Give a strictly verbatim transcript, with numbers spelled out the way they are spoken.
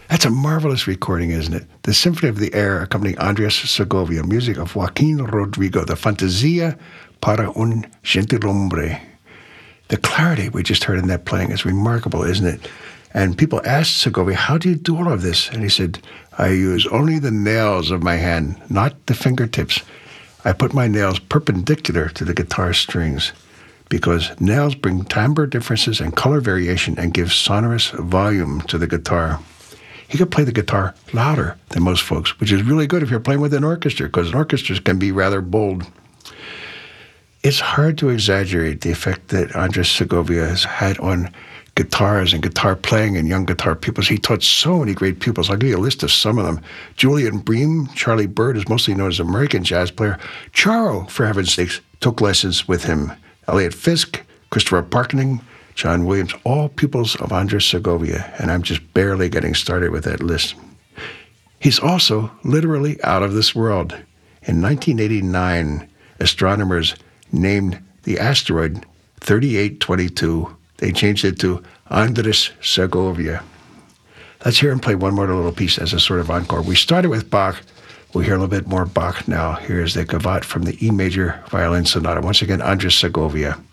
That's a marvelous recording, isn't it? The Symphony of the Air accompanying Andres Segovia, music of Joaquin Rodrigo, the Fantasia para un Gentilhombre. The clarity we just heard in that playing is remarkable, isn't it? And people asked Segovia, how do you do all of this? And he said, I use only the nails of my hand, not the fingertips. I put my nails perpendicular to the guitar strings because nails bring timbre differences and color variation and give sonorous volume to the guitar. He could play the guitar louder than most folks, which is really good if you're playing with an orchestra, because orchestras can be rather bold. It's hard to exaggerate the effect that Andres Segovia has had on guitars and guitar playing and young guitar pupils. He taught so many great pupils. I'll give you a list of some of them. Julian Bream, Charlie Bird is mostly known as an American jazz player. Charo, for heaven's sakes, took lessons with him. Elliot Fisk, Christopher Parkening, John Williams, all pupils of Andres Segovia, and I'm just barely getting started with that list. He's also literally out of this world. In nineteen eighty-nine, astronomers named the asteroid thirty-eight twenty-two. They changed it to Andres Segovia. Let's hear him play one more little piece as a sort of encore. We started with Bach. We'll hear a little bit more Bach now. Here's the Gavotte from the E major violin sonata. Once again, Andres Segovia.